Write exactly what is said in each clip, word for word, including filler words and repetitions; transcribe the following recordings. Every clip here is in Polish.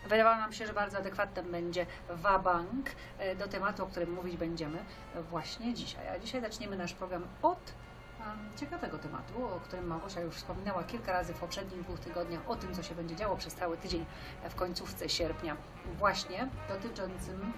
Wydawało nam się, że bardzo adekwatnym będzie wabank do tematu, o którym mówić będziemy właśnie dzisiaj. A dzisiaj zaczniemy nasz program od ciekawego tematu, o którym Małgosia już wspominała kilka razy w poprzednich dwóch tygodniach, o tym, co się będzie działo przez cały tydzień w końcówce sierpnia, właśnie dotyczącym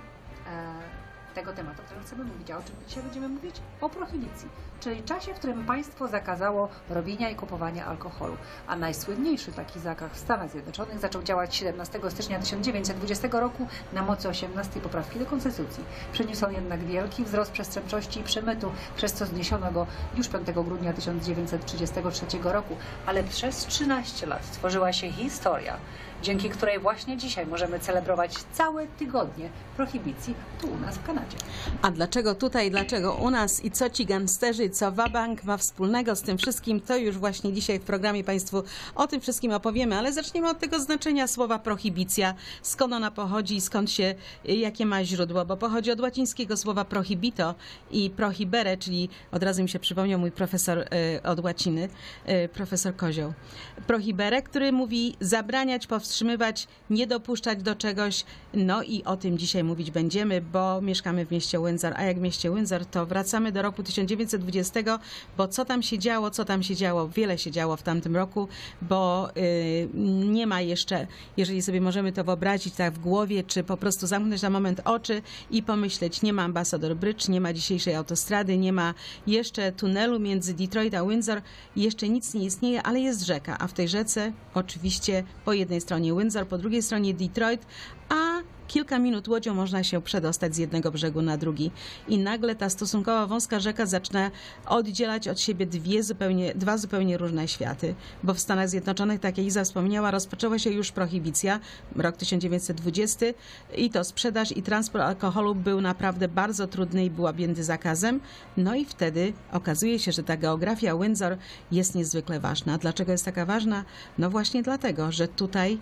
e, tego tematu, o którym chcemy mówić. A o czym dzisiaj będziemy mówić? O prohibicji, czyli czasie, w którym państwo zakazało robienia i kupowania alkoholu. A najsłynniejszy taki zakaz w Stanach Zjednoczonych zaczął działać siedemnastego stycznia tysiąc dziewięćset dwudziestego roku na mocy osiemnastej poprawki do Konstytucji. Przyniósł on jednak wielki wzrost przestępczości i przemytu, przez co zniesiono go już piątego grudnia tysiąc dziewięćset trzydziestego trzeciego roku. Ale przez trzynaście lat stworzyła się historia, dzięki której właśnie dzisiaj możemy celebrować całe tygodnie prohibicji tu u nas w Kanadzie. A dlaczego tutaj, dlaczego u nas i co ci gangsterzy, co wabank ma wspólnego z tym wszystkim, to już właśnie dzisiaj w programie Państwu o tym wszystkim opowiemy, ale zaczniemy od tego znaczenia słowa prohibicja, skąd ona pochodzi i skąd się, jakie ma źródło, bo pochodzi od łacińskiego słowa prohibito i prohibere, czyli od razu mi się przypomniał mój profesor y, od łaciny, y, profesor Kozioł. Prohibere, który mówi zabraniać, powstrzymywać, nie dopuszczać do czegoś, no i o tym dzisiaj mówić będziemy, bo mieszkamy w mieście Windsor, a jak w mieście Windsor, to wracamy do roku tysiąc dziewięćset dwudziestego, bo co tam się działo, co tam się działo, wiele się działo w tamtym roku, bo y, nie ma jeszcze, jeżeli sobie możemy to wyobrazić tak w głowie, czy po prostu zamknąć na moment oczy i pomyśleć, nie ma Ambassador Bridge, nie ma dzisiejszej autostrady, nie ma jeszcze tunelu między Detroit a Windsor, jeszcze nic nie istnieje, ale jest rzeka, a w tej rzece oczywiście po jednej stronie Windsor, po drugiej stronie Detroit, a kilka minut łodzią można się przedostać z jednego brzegu na drugi. I nagle ta stosunkowo wąska rzeka zaczyna oddzielać od siebie dwie zupełnie, dwa zupełnie różne światy. Bo w Stanach Zjednoczonych, tak jak Iza wspomniała, rozpoczęła się już prohibicja, rok tysiąc dziewięćset dwudziesty, i to sprzedaż i transport alkoholu był naprawdę bardzo trudny i był objęty zakazem. No i wtedy okazuje się, że ta geografia Windsor jest niezwykle ważna. Dlaczego jest taka ważna? No właśnie dlatego, że tutaj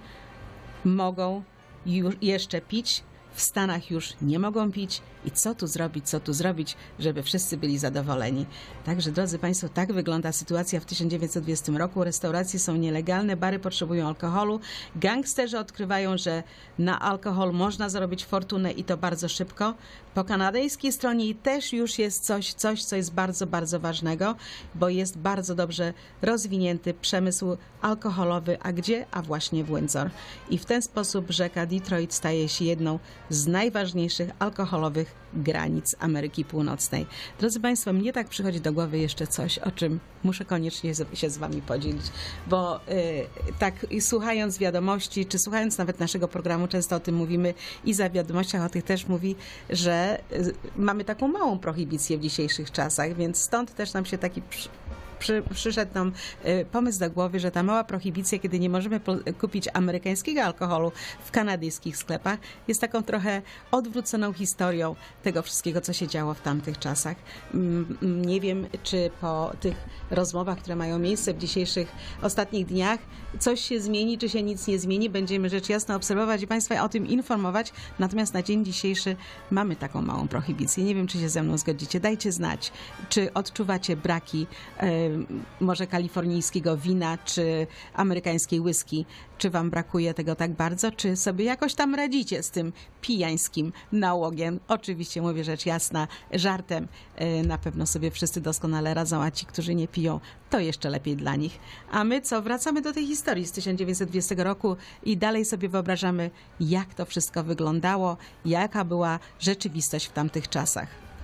mogą już jeszcze pić, w Stanach już nie mogą pić i co tu zrobić, co tu zrobić, żeby wszyscy byli zadowoleni. Także, drodzy Państwo, tak wygląda sytuacja w tysiąc dziewięćset dwudziestym roku. Restauracje są nielegalne, bary potrzebują alkoholu, gangsterzy odkrywają, że na alkohol można zarobić fortunę i to bardzo szybko. Po kanadyjskiej stronie też już jest coś, coś, co jest bardzo, bardzo ważnego, bo jest bardzo dobrze rozwinięty przemysł alkoholowy. A gdzie? A właśnie w Windsor. I w ten sposób rzeka Detroit staje się jedną z najważniejszych alkoholowych granic Ameryki Północnej. Drodzy Państwo, mnie tak przychodzi do głowy jeszcze coś, o czym muszę koniecznie się z Wami podzielić, bo y, tak słuchając wiadomości, czy słuchając nawet naszego programu, często o tym mówimy i za wiadomościach o tych też mówi, że y, mamy taką małą prohibicję w dzisiejszych czasach, więc stąd też nam się taki przy, Przy, przyszedł nam y, pomysł do głowy, że ta mała prohibicja, kiedy nie możemy po, kupić amerykańskiego alkoholu w kanadyjskich sklepach, jest taką trochę odwróconą historią tego wszystkiego, co się działo w tamtych czasach. Mm, nie wiem, czy po tych rozmowach, które mają miejsce w dzisiejszych ostatnich dniach, coś się zmieni, czy się nic nie zmieni. Będziemy rzecz jasna obserwować i Państwa o tym informować. Natomiast na dzień dzisiejszy mamy taką małą prohibicję. Nie wiem, czy się ze mną zgodzicie. Dajcie znać, czy odczuwacie braki y, może kalifornijskiego wina, czy amerykańskiej whisky. Czy Wam brakuje tego tak bardzo, czy sobie jakoś tam radzicie z tym pijańskim nałogiem? Oczywiście mówię rzecz jasna, żartem. Na pewno sobie wszyscy doskonale radzą, a ci, którzy nie piją, to jeszcze lepiej dla nich. A my co? Wracamy do tej historii z tysiąc dziewięćset dwudziestego roku i dalej sobie wyobrażamy, jak to wszystko wyglądało, jaka była rzeczywistość w tamtych czasach.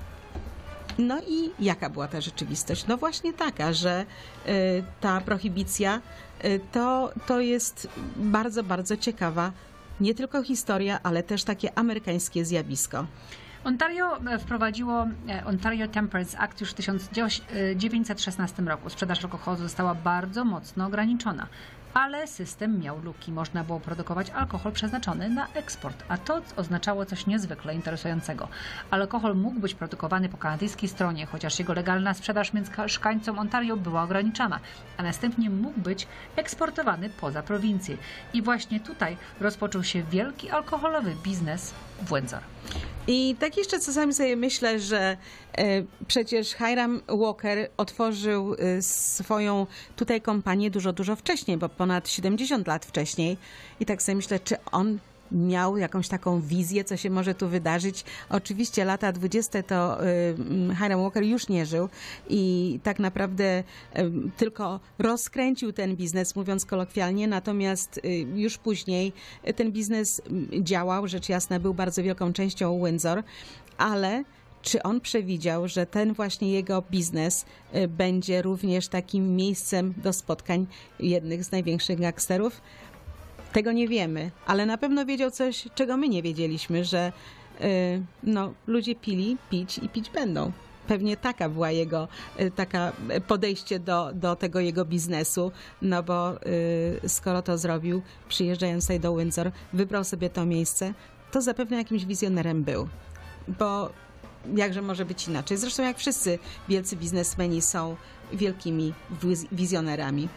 No i jaka była ta rzeczywistość? No właśnie taka, że y, ta prohibicja y, to, to jest bardzo, bardzo ciekawa nie tylko historia, ale też takie amerykańskie zjawisko. Ontario wprowadziło Ontario Temperance Act już w tysiąc dziewięćset szesnastym roku. Sprzedaż alkoholu została bardzo mocno ograniczona, ale system miał luki. Można było produkować alkohol przeznaczony na eksport, a to oznaczało coś niezwykle interesującego. Alkohol mógł być produkowany po kanadyjskiej stronie, chociaż jego legalna sprzedaż mieszkańcom Ontario była ograniczana, a następnie mógł być eksportowany poza prowincję. I właśnie tutaj rozpoczął się wielki alkoholowy biznes w Windsor. I tak jeszcze czasami sobie myślę, że e, przecież Hiram Walker otworzył e, swoją tutaj kompanię dużo, dużo wcześniej, bo ponad siedemdziesiąt lat wcześniej. I tak sobie myślę, czy on miał jakąś taką wizję, co się może tu wydarzyć. Oczywiście lata dwudzieste to y, Hiram Walker już nie żył i tak naprawdę y, tylko rozkręcił ten biznes, mówiąc kolokwialnie, natomiast y, już później ten biznes działał, rzecz jasna był bardzo wielką częścią Windsor, ale czy on przewidział, że ten właśnie jego biznes y, będzie również takim miejscem do spotkań jednych z największych gangsterów? Tego nie wiemy, ale na pewno wiedział coś, czego my nie wiedzieliśmy, że y, no, ludzie pili, pić i pić będą. Pewnie taka była jego y, taka podejście do, do tego jego biznesu, no bo y, skoro to zrobił, przyjeżdżając tutaj do Windsor, wybrał sobie to miejsce, to zapewne jakimś wizjonerem był, bo jakże może być inaczej. Zresztą jak wszyscy wielcy biznesmeni są wielkimi wiz- wizjonerami.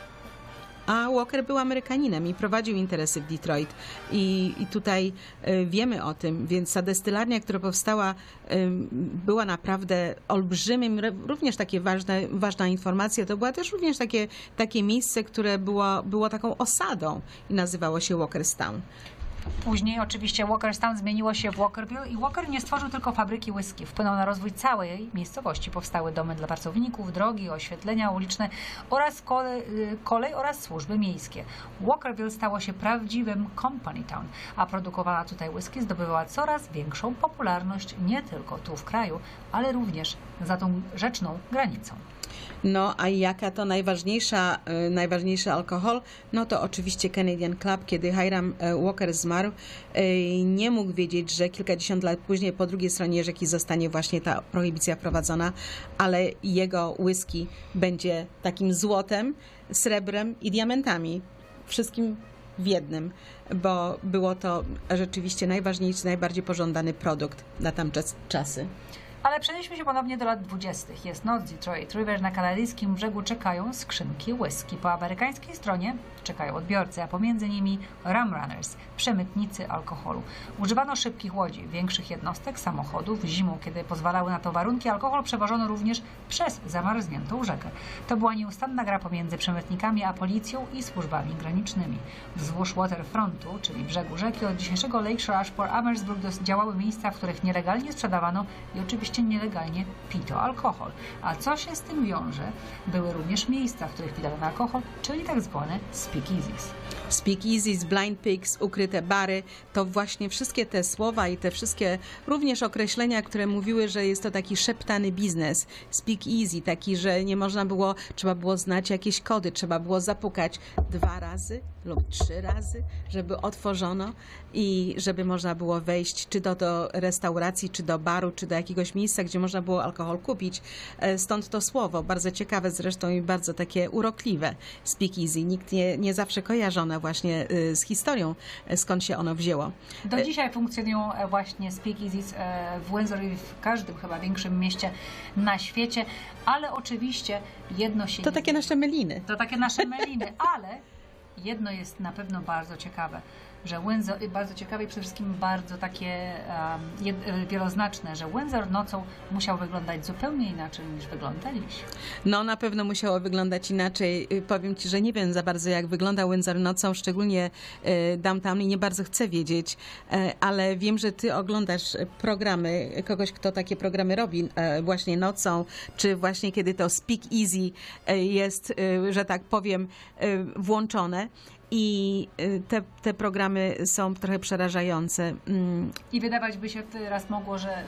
A Walker był Amerykaninem i prowadził interesy w Detroit. I, i tutaj y, wiemy o tym, więc ta destylarnia, która powstała, y, była naprawdę olbrzymim, również takie ważne, ważna informacja, to była też również takie, takie miejsce, które było, było taką osadą i nazywało się Walkerstown. Później oczywiście Walkerstown zmieniło się w Walkerville i Walker nie stworzył tylko fabryki whisky. Wpłynął na rozwój całej miejscowości. Powstały domy dla pracowników, drogi, oświetlenia uliczne oraz kolej, kolej oraz służby miejskie. Walkerville stało się prawdziwym company town, a produkowana tutaj whisky zdobywała coraz większą popularność nie tylko tu w kraju, ale również za tą rzeczną granicą. No, a jaka to najważniejsza, y, najważniejszy alkohol? No to oczywiście Canadian Club. Kiedy Hiram y, Walker zmarł, y, nie mógł wiedzieć, że kilkadziesiąt lat później po drugiej stronie rzeki zostanie właśnie ta prohibicja wprowadzona, ale jego whisky będzie takim złotem, srebrem i diamentami. Wszystkim w jednym, bo było to rzeczywiście najważniejszy, najbardziej pożądany produkt na tamte czasy. Ale przenieśmy się ponownie do lat dwudziestych. Jest noc Detroit River, na kanadyjskim brzegu czekają skrzynki whisky. Po amerykańskiej stronie czekają odbiorcy, a pomiędzy nimi rum runners, przemytnicy alkoholu. Używano szybkich łodzi, większych jednostek, samochodów. Zimą, kiedy pozwalały na to warunki, alkohol przewożono również przez zamarzniętą rzekę. To była nieustanna gra pomiędzy przemytnikami a policją i służbami granicznymi. Wzdłuż waterfrontu, czyli brzegu rzeki, od dzisiejszego Lakeshore aż po Amersburg działały miejsca, w których nielegalnie sprzedawano i oczywiście nielegalnie pito alkohol. A co się z tym wiąże? Były również miejsca, w których pidano alkohol, czyli tak zwane speakeasies. Speakeasies, blind pigs, ukryte bary, to właśnie wszystkie te słowa i te wszystkie również określenia, które mówiły, że jest to taki szeptany biznes. Speakeasy, taki, że nie można było, trzeba było znać jakieś kody, trzeba było zapukać dwa razy lub trzy razy, żeby otworzono i żeby można było wejść czy do, do restauracji, czy do baru, czy do jakiegoś miejsca, gdzie można było alkohol kupić. Stąd to słowo, bardzo ciekawe zresztą i bardzo takie urokliwe. Speakeasy. Nikt nie, nie zawsze kojarzone właśnie z historią, skąd się ono wzięło. Do dzisiaj funkcjonują właśnie speakeasies w Windsor i w każdym chyba większym mieście na świecie, ale oczywiście jedno się To nie takie nasze meliny. To takie nasze meliny, ale jedno jest na pewno bardzo ciekawe, że Windsor, bardzo ciekawe i przede wszystkim bardzo takie um, jed, wieloznaczne, że Windsor nocą musiał wyglądać zupełnie inaczej niż wygląda dziś. No na pewno musiało wyglądać inaczej. Powiem Ci, że nie wiem za bardzo jak wygląda Windsor nocą, szczególnie e, downtown i nie bardzo chcę wiedzieć, e, ale wiem, że Ty oglądasz programy, kogoś kto takie programy robi e, właśnie nocą, czy właśnie kiedy to Speak Easy e, jest, e, że tak powiem, e, włączone. I te, te programy są trochę przerażające. I wydawać by się teraz mogło, że,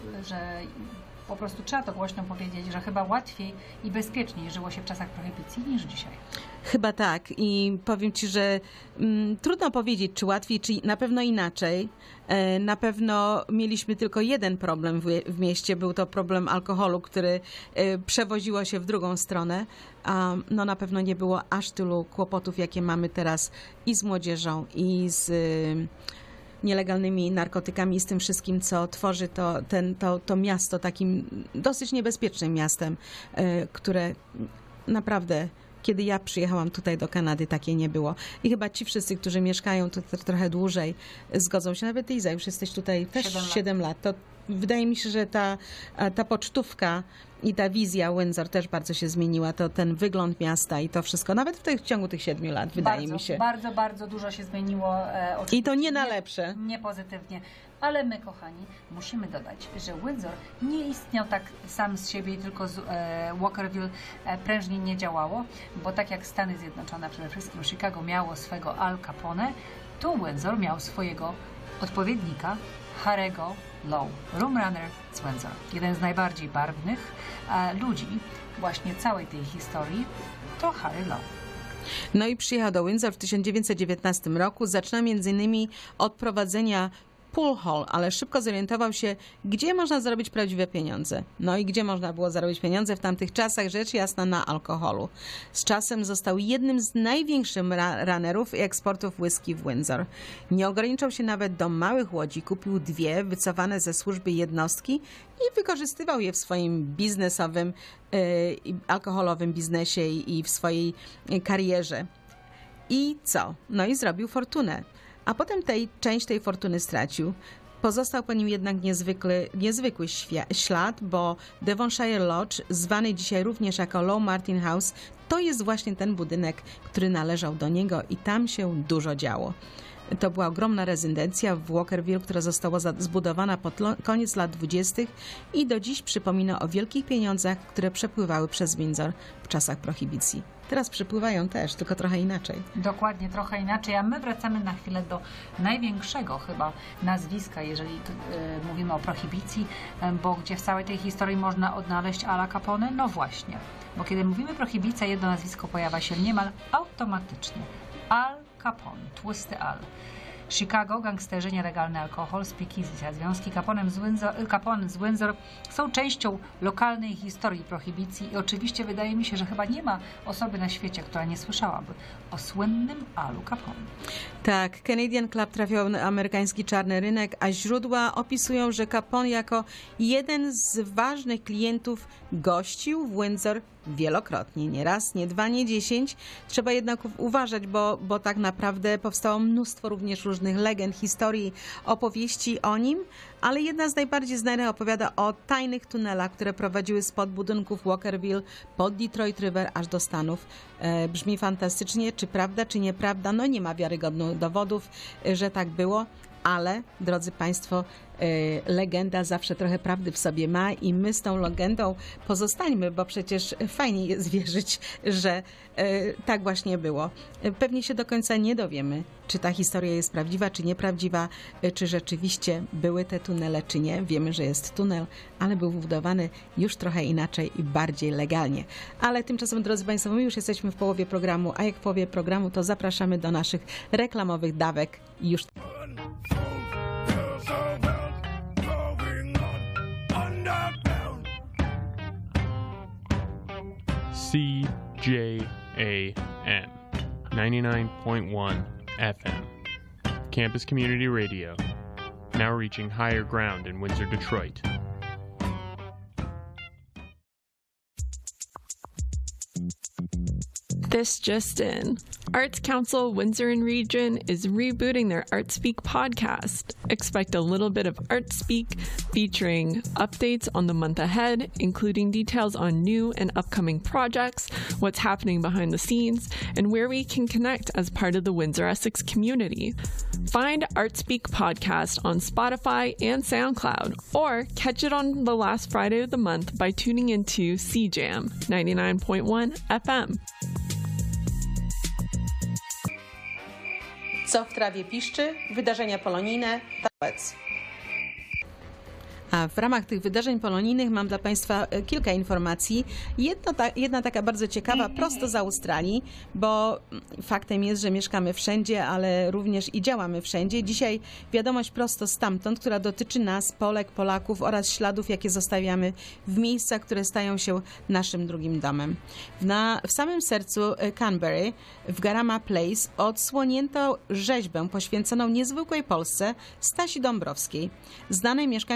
że po prostu trzeba to głośno powiedzieć, że chyba łatwiej i bezpieczniej żyło się w czasach prohibicji niż dzisiaj. Chyba tak i powiem Ci, że mm, trudno powiedzieć, czy łatwiej, czy na pewno inaczej. E, na pewno mieliśmy tylko jeden problem w, w mieście, był to problem alkoholu, który e, przewoziło się w drugą stronę. A, no na pewno nie było aż tylu kłopotów, jakie mamy teraz i z młodzieżą, i z y, nielegalnymi narkotykami, i z tym wszystkim, co tworzy to, ten, to, to miasto takim dosyć niebezpiecznym miastem, y, które naprawdę... Kiedy ja przyjechałam tutaj do Kanady, takie nie było. I chyba ci wszyscy, którzy mieszkają tu trochę dłużej, zgodzą się. Nawet Iza, już jesteś tutaj też siedem lat. To wydaje mi się, że ta, ta pocztówka i ta wizja Windsor też bardzo się zmieniła. To ten wygląd miasta i to wszystko, nawet w, tych, w ciągu tych siedmiu lat, wydaje bardzo, mi się. Bardzo, bardzo dużo się zmieniło. E, I to nie na lepsze. Nie, nie pozytywnie. Ale my, kochani, musimy dodać, że Windsor nie istniał tak sam z siebie, tylko z e, Walkerville e, prężnie nie działało, bo tak jak Stany Zjednoczone, przede wszystkim Chicago miało swego Al Capone, tu Windsor miał swojego odpowiednika, Harry'ego Lowe, room runner z Windsor. Jeden z najbardziej barwnych e, ludzi właśnie całej tej historii to Harry Lowe. No i przyjechał do Windsor w tysiąc dziewięćset dziewiętnastym roku. Zaczyna między innymi od prowadzenia pool hall, ale szybko zorientował się, gdzie można zarobić prawdziwe pieniądze. No i gdzie można było zarobić pieniądze w tamtych czasach, rzecz jasna, na alkoholu. Z czasem został jednym z największych runnerów i eksportów whisky w Windsor. Nie ograniczał się nawet do małych łodzi, kupił dwie wycofane ze służby jednostki i wykorzystywał je w swoim biznesowym, yy, alkoholowym biznesie i, i w swojej karierze. I co? No i zrobił fortunę. A potem tej, część tej fortuny stracił. Pozostał po nim jednak niezwykły, niezwykły ślad, bo Devonshire Lodge, zwany dzisiaj również jako Lowe Martin House, to jest właśnie ten budynek, który należał do niego i tam się dużo działo. To była ogromna rezydencja w Walkerville, która została zbudowana pod koniec lat dwudziestych i do dziś przypomina o wielkich pieniądzach, które przepływały przez Windsor w czasach prohibicji. Teraz przypływają też, tylko trochę inaczej. Dokładnie, trochę inaczej, a my wracamy na chwilę do największego chyba nazwiska, jeżeli y, mówimy o prohibicji, y, bo gdzie w całej tej historii można odnaleźć Ala Capone? No właśnie, bo kiedy mówimy prohibicja, jedno nazwisko pojawia się niemal automatycznie. Al Capone, tłusty Al. Chicago, gangsterzy, nielegalny alkohol, speakeasy, związki Capone'em z Windsor, Capone z Windsor są częścią lokalnej historii prohibicji i oczywiście wydaje mi się, że chyba nie ma osoby na świecie, która nie słyszałaby o słynnym Alu Capone. Tak, Canadian Club trafiał na amerykański czarny rynek, a źródła opisują, że Capone jako jeden z ważnych klientów gościł w Windsor wielokrotnie, nie raz, nie dwa, nie dziesięć. Trzeba jednak uważać, bo, bo tak naprawdę powstało mnóstwo również różnych legend, historii, opowieści o nim, ale jedna z najbardziej znanych opowiada o tajnych tunelach, które prowadziły spod budynków Walkerville pod Detroit River aż do Stanów. E, brzmi fantastycznie, czy prawda, czy nieprawda? No nie ma wiarygodnych dowodów, że tak było. Ale, drodzy Państwo, legenda zawsze trochę prawdy w sobie ma i my z tą legendą pozostańmy, bo przecież fajnie jest wierzyć, że tak właśnie było. Pewnie się do końca nie dowiemy, czy ta historia jest prawdziwa, czy nieprawdziwa, czy rzeczywiście były te tunele, czy nie. Wiemy, że jest tunel, ale był wybudowany już trochę inaczej i bardziej legalnie. Ale tymczasem, drodzy Państwo, my już jesteśmy w połowie programu, a jak w połowie programu, to zapraszamy do naszych reklamowych dawek już. C J A M ninety-nine point one F M Campus Community Radio, now reaching higher ground in Windsor, Detroit. This just in. Arts Council Windsor and Region is rebooting their Art Speak podcast. Expect a little bit of Art Speak featuring updates on the month ahead, including details on new and upcoming projects, what's happening behind the scenes, and where we can connect as part of the Windsor Essex community. Find Art Speak podcast on Spotify and SoundCloud, or catch it on the last Friday of the month by tuning into C Jam ninety-nine point one F M. Co w trawie piszczy? Wydarzenia polonijne. Talec. A w ramach tych wydarzeń polonijnych mam dla Państwa kilka informacji. Jedno ta, jedna taka bardzo ciekawa, prosto z Australii, bo faktem jest, że mieszkamy wszędzie, ale również i działamy wszędzie. Dzisiaj wiadomość prosto stamtąd, która dotyczy nas, Polek, Polaków oraz śladów, jakie zostawiamy w miejscach, które stają się naszym drugim domem. Na, w samym sercu Canberry, w Garama Place, odsłonięto rzeźbę poświęconą niezwykłej Polsce Stasi Dąbrowskiej, znanej mieszkańcom Australii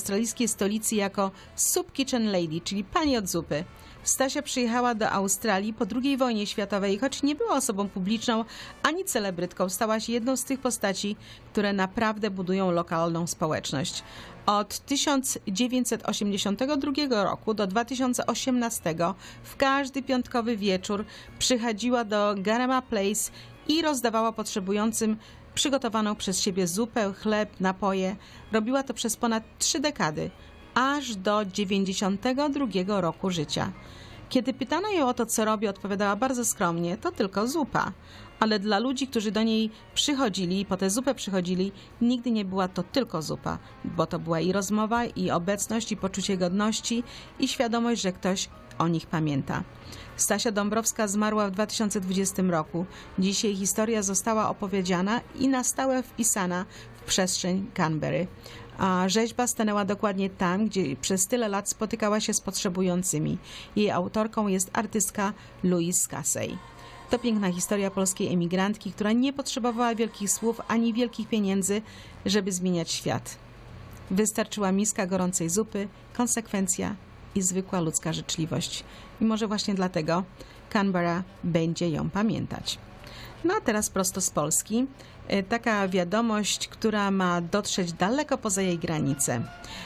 australijskiej stolicy jako Soup Kitchen Lady, czyli pani od zupy. Stasia przyjechała do Australii po drugiej wojnie światowej, choć nie była osobą publiczną ani celebrytką, stała się jedną z tych postaci, które naprawdę budują lokalną społeczność. Od tysiąc dziewięćset osiemdziesiątego drugiego roku do dwa tysiące osiemnastego w każdy piątkowy wieczór przychodziła do Garema Place i rozdawała potrzebującym przygotowaną przez siebie zupę, chleb, napoje. Robiła to przez ponad trzy dekady, aż do dziewięćdziesiątego drugiego roku życia. Kiedy pytano ją o to, co robi, odpowiadała bardzo skromnie, to tylko zupa. Ale dla ludzi, którzy do niej przychodzili i po tę zupę przychodzili, nigdy nie była to tylko zupa, bo to była i rozmowa, i obecność, i poczucie godności, i świadomość, że ktoś o nich pamięta. Stasia Dąbrowska zmarła w dwa tysiące dwudziestym roku. Dziś jej historia została opowiedziana i na stałe wpisana w przestrzeń Canberry. A rzeźba stanęła dokładnie tam, gdzie przez tyle lat spotykała się z potrzebującymi. Jej autorką jest artystka Louise Casey. To piękna historia polskiej emigrantki, która nie potrzebowała wielkich słów ani wielkich pieniędzy, żeby zmieniać świat. Wystarczyła miska gorącej zupy, konsekwencja i zwykła ludzka życzliwość. I może właśnie dlatego Canberra będzie ją pamiętać. No a teraz prosto z Polski. Taka wiadomość, która ma dotrzeć daleko poza jej granice.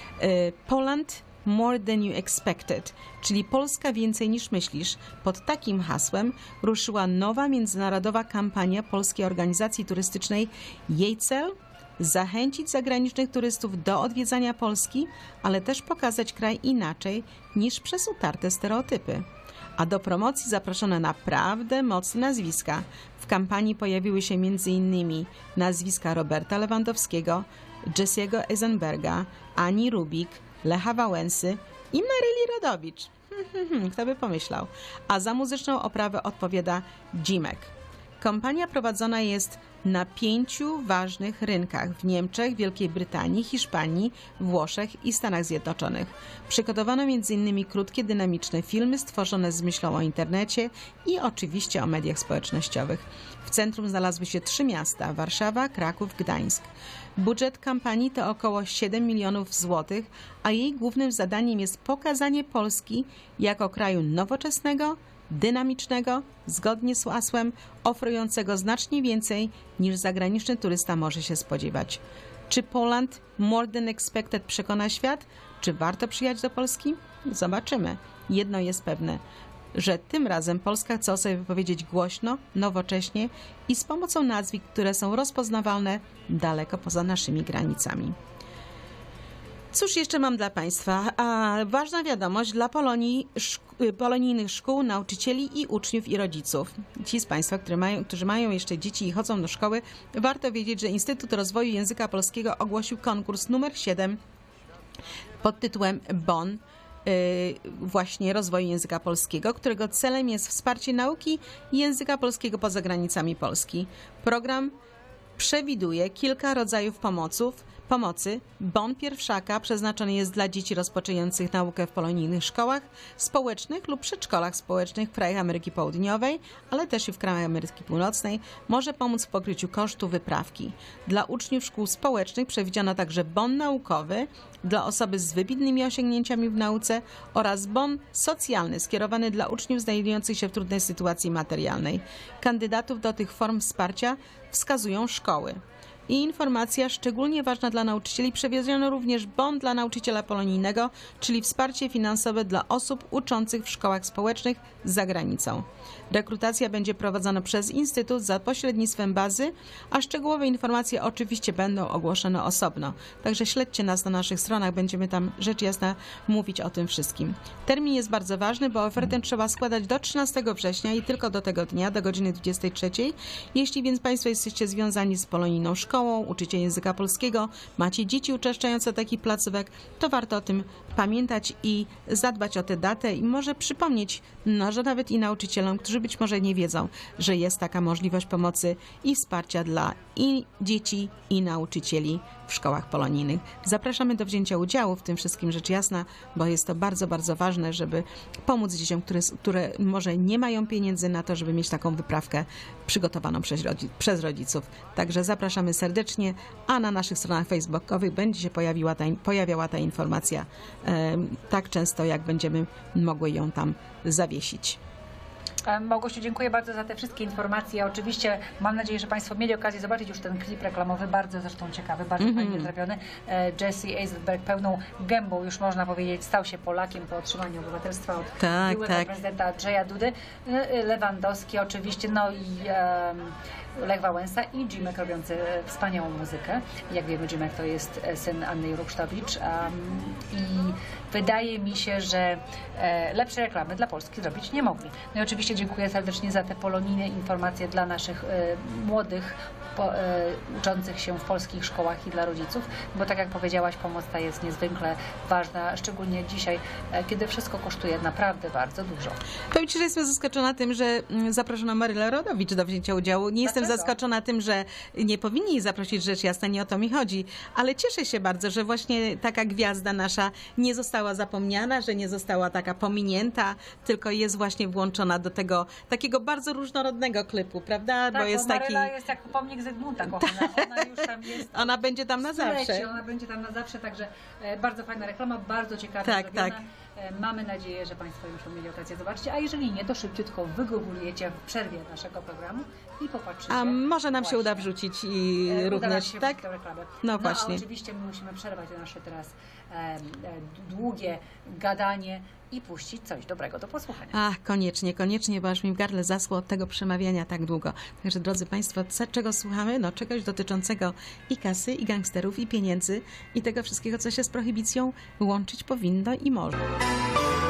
Poland more than you expected, czyli Polska więcej niż myślisz. Pod takim hasłem ruszyła nowa międzynarodowa kampania Polskiej Organizacji Turystycznej. Jej cel? Zachęcić zagranicznych turystów do odwiedzania Polski, ale też pokazać kraj inaczej niż przez utarte stereotypy. A do promocji zaproszono naprawdę mocne nazwiska. W kampanii pojawiły się między innymi nazwiska Roberta Lewandowskiego, Jesse'ego Eisenberga, Ani Rubik, Lecha Wałęsy i Maryli Rodowicz. Kto by pomyślał. A za muzyczną oprawę odpowiada Dzimek. Kampania prowadzona jest na pięciu ważnych rynkach w Niemczech, Wielkiej Brytanii, Hiszpanii, Włoszech i Stanach Zjednoczonych. Przygotowano między innymi krótkie, dynamiczne filmy stworzone z myślą o internecie i oczywiście o mediach społecznościowych. W centrum znalazły się trzy miasta: Warszawa, Kraków, Gdańsk. Budżet kampanii to około siedem milionów złotych, a jej głównym zadaniem jest pokazanie Polski jako kraju nowoczesnego, dynamicznego, zgodnie z hasłem, oferującego znacznie więcej niż zagraniczny turysta może się spodziewać. Czy Poland more than expected przekona świat? Czy warto przyjechać do Polski? Zobaczymy. Jedno jest pewne, że tym razem Polska chce o sobie powiedzieć głośno, nowocześnie i z pomocą nazwisk, które są rozpoznawalne daleko poza naszymi granicami. Cóż jeszcze mam dla Państwa? A, ważna wiadomość dla Polonii, szk- polonijnych szkół, nauczycieli i uczniów i rodziców. Ci z Państwa, które mają, którzy mają jeszcze dzieci i chodzą do szkoły, warto wiedzieć, że Instytut Rozwoju Języka Polskiego ogłosił konkurs numer siedem pod tytułem Bon, yy, właśnie rozwoju języka polskiego, którego celem jest wsparcie nauki języka polskiego poza granicami Polski. Program przewiduje kilka rodzajów pomoców, pomocy. Bon pierwszaka przeznaczony jest dla dzieci rozpoczynających naukę w polonijnych szkołach społecznych lub przedszkolach społecznych w krajach Ameryki Południowej, ale też i w krajach Ameryki Północnej. Może pomóc w pokryciu kosztu wyprawki. Dla uczniów szkół społecznych przewidziano także bon naukowy dla osoby z wybitnymi osiągnięciami w nauce oraz bon socjalny skierowany dla uczniów znajdujących się w trudnej sytuacji materialnej. Kandydatów do tych form wsparcia wskazują szkoły. I informacja szczególnie ważna dla nauczycieli: przewieziono również bon dla nauczyciela polonijnego, czyli wsparcie finansowe dla osób uczących w szkołach społecznych za granicą. Rekrutacja będzie prowadzona przez Instytut za pośrednictwem bazy, a szczegółowe informacje oczywiście będą ogłoszone osobno. Także śledźcie nas na naszych stronach, będziemy tam rzecz jasna mówić o tym wszystkim. Termin jest bardzo ważny, bo ofertę trzeba składać do trzynastego września i tylko do tego dnia, do godziny dwudziestej trzeciej. Jeśli więc Państwo jesteście związani z polonijną szkołą, uczycie języka polskiego, macie dzieci uczęszczające takich placówek, to warto o tym pamiętać i zadbać o tę datę i może przypomnieć, no, że nawet i nauczycielom, którzy być może nie wiedzą, że jest taka możliwość pomocy i wsparcia dla i dzieci, i nauczycieli w szkołach polonijnych. Zapraszamy do wzięcia udziału w tym wszystkim, rzecz jasna, bo jest to bardzo, bardzo ważne, żeby pomóc dzieciom, które, które może nie mają pieniędzy na to, żeby mieć taką wyprawkę przygotowaną przez, rodzic, przez rodziców. Także zapraszamy serdecznie, a na naszych stronach facebookowych będzie się pojawiła ta, pojawiała ta informacja e, tak często, jak będziemy mogły ją tam zawiesić. Małgosiu, dziękuję bardzo za te wszystkie informacje. Oczywiście mam nadzieję, że Państwo mieli okazję zobaczyć już ten klip reklamowy, bardzo zresztą ciekawy, bardzo mm-hmm. fajnie zrobiony. Jesse Eisenberg pełną gębą, już można powiedzieć, stał się Polakiem po otrzymaniu obywatelstwa od tak, byłego tak. prezydenta Andrzeja Dudy. Lewandowski oczywiście, no i um, Lech Wałęsa i Jimek robiący wspaniałą muzykę. Jak wiemy, Jimek to jest syn Anny Juruk-Sztowicz um, i wydaje mi się, że e, lepsze reklamy dla Polski zrobić nie mogli. No i oczywiście dziękuję serdecznie za te polonijne informacje dla naszych e, młodych po, e, uczących się w polskich szkołach i dla rodziców, bo tak jak powiedziałaś, pomoc ta jest niezwykle ważna, szczególnie dzisiaj, e, kiedy wszystko kosztuje naprawdę bardzo dużo. Powiem Ci, że jestem zaskoczona tym, że zaproszono Marylę Rodowicz do wzięcia udziału. Nie jestem Dlaczego? zaskoczona tym, że nie powinni jej zaprosić, rzecz jasna, nie o to mi chodzi, ale cieszę się bardzo, że właśnie taka gwiazda nasza nie została zapomniana, że nie została taka pominięta, tylko jest właśnie włączona do tego takiego bardzo różnorodnego klipu, prawda? Tak, bo jest bo taki... Maryla jest jak pomnik Zygmunta kochana. Ona już tam jest. Ona będzie tam na Stulecie, zawsze. Ona będzie tam na zawsze, także e, bardzo fajna reklama, bardzo ciekawa Tak, zrobiona. tak. E, mamy nadzieję, że Państwo już mieli okazję zobaczyć, a jeżeli nie, to szybciutko wygooglujecie w przerwie naszego programu i popatrzycie. A może nam właśnie. się uda wrzucić i E, uda nam również, się tak? wrzucić tę reklamę. No No właśnie. a oczywiście my musimy przerwać nasze teraz e, e, długie gadanie i puścić coś dobrego do posłuchania. Ach, koniecznie, koniecznie, bo aż mi w gardle zaschło od tego przemawiania tak długo. Także, drodzy Państwo, co, czego słuchamy? No, czegoś dotyczącego i kasy, i gangsterów, i pieniędzy, i tego wszystkiego, co się z prohibicją łączyć powinno i może.